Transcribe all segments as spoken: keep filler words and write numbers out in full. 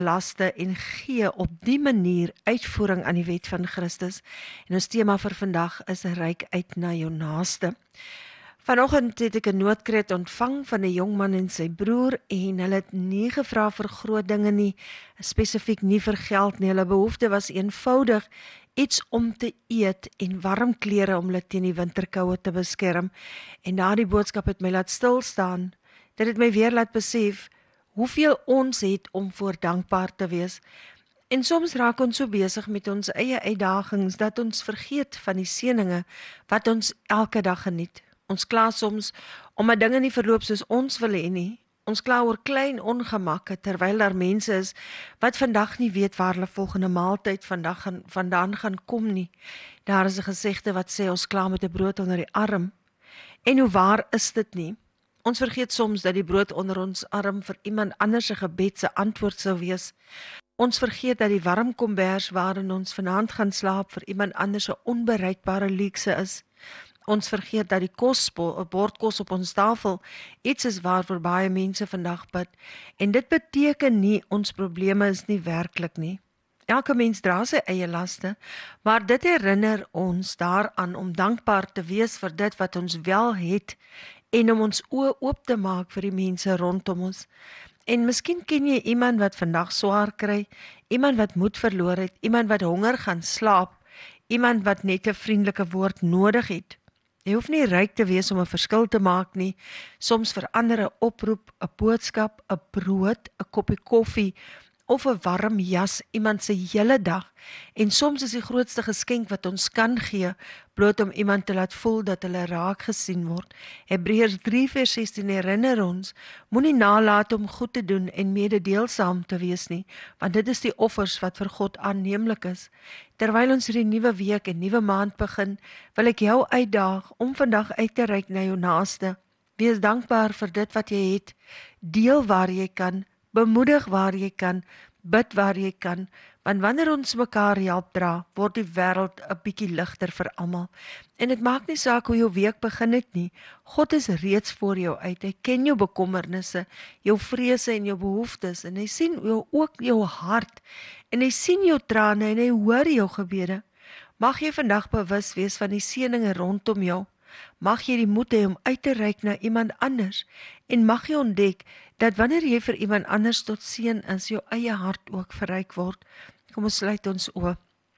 laste en gee op die manier uitvoering aan die wet van Christus. En ons tema vir vandag is reik uit na jou naaste. Vanoggend het ek 'n noodkreet ontvang van 'n jong man en sy broer en hulle het nie gevra vir groot dinge nie, spesifiek nie vir geld nie. Hulle behoefte was eenvoudig iets om te eet en warm klere om hulle teen die winterkoue te beskerm. En daardie boodskap het my laat stil staan. Dit het my weer laat besef hoeveel ons het om voor dankbaar te wees. En soms raak ons so besig met ons eie uitdagings dat ons vergeet van die seëninge wat ons elke dag geniet. Ons kla soms omdat dinge nie verloop soos ons wil hê nie. Ons kla oor klein ongemakke terwyl daar mense is wat vandag nie weet waar hulle volgende maaltyd vandag gaan, vandaan gaan kom nie. Daar is 'n gesegde wat sê ons kla met 'n brood onder die arm. En hoe waar is dit nie? Ons vergeet soms dat die brood onder ons arm vir iemand anders se gebed se antwoord sou wees. Ons vergeet dat die warm kombers waarin ons vanaand gaan slaap vir iemand anders se onbereikbare luukse is. Ons vergeet dat die kosbord, 'n bord kos op ons tafel iets is waarvoor baie mense vandag bid. En dit beteken nie ons probleme is nie werklik nie. Elke mens dra sy eie laste, maar dit herinner ons daaraan om dankbaar te wees vir dit wat ons wel het en om ons oë oop te maak vir die mense rondom ons. En miskien ken jy iemand wat vandag swaar kry, iemand wat moed verloor het, iemand wat honger gaan slaap, iemand wat net 'n vriendelike woord nodig het. Jy hoef nie ryk te wees om 'n verskil te maak nie. Soms verander 'n oproep, 'n boodskap, 'n brood, 'n koppie koffie of 'n warm jas iemand se hele dag. En soms is die grootste geskenk wat ons kan gee, bloot om iemand te laat voel dat hulle raak gesien word. Hebreërs drie vers sestien herinner ons, moenie nalat om goed te doen en mededeelsaam te wees nie, want dit is die offers wat vir God aanneemlik is. Terwyl ons hierdie nuwe week en nuwe maand begin, wil ek jou uitdaag om vandag uit te reik na jou naaste. Wees dankbaar vir dit wat jy het, deel waar jy kan, bemoedig waar jy kan, bid waar jy kan, want wanneer ons mekaar help dra, word die wêreld 'n bietjie ligter vir almal. En dit maak nie saak hoe jou week begin het nie. God is reeds voor jou uit. Hy ken jou bekommernisse, jou vrese en jou behoeftes en hy sien jou, ook jou hart en hy sien jou trane en hy hoor jou gebede. Mag jy vandag bewus wees van die seëninge rondom jou. Mag jy die moed hê om uit te reik na iemand anders en mag jy ontdek dat wanneer jy vir iemand anders tot seën is, jou eie hart ook verryk word. Kom ons sluit ons oë.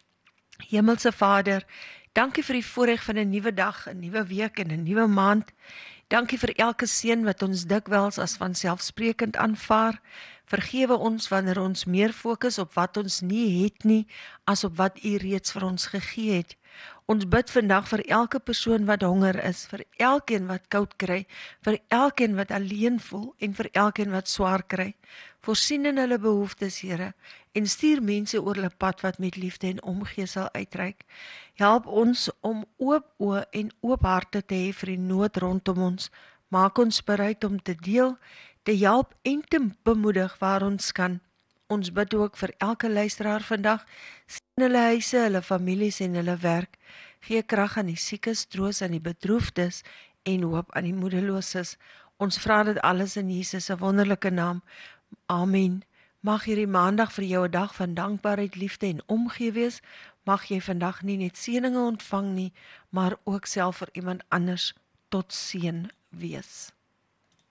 Hemelse Vader, dankie vir die voorreg van 'n nuwe dag, 'n nuwe week en 'n nuwe maand. Dankie vir elke seën wat ons dikwels as vanselfsprekend aanvaar. Vergewe ons wanneer ons meer fokus op wat ons nie het nie, as op wat U reeds vir ons gegee het. Ons bid vandag vir elke persoon wat honger is, vir elkeen wat koud kry, vir elkeen wat alleen voel en vir elkeen wat swaar kry. Voorsien in hulle behoeftes, Here, en stuur mense oor hulle pad wat met liefde en omgee sal uitreik. Help ons om oop oë en oop harte te hê vir die nood rondom ons. Maak ons bereid om te deel, te help en te bemoedig waar ons kan. Ons bid ook vir elke luisteraar vandag, sien hulle huise, hulle families en hulle werk. Gee krag aan die siekes, troos aan die bedroefdes en hoop aan die moedeloses. Ons vra dit alles in Jesus se wonderlike naam. Amen. Mag hierdie maandag vir jou 'n dag van dankbaarheid, liefde en omgee wees. Mag jy vandag nie net seëninge ontvang nie, maar ook self vir iemand anders tot seën wees.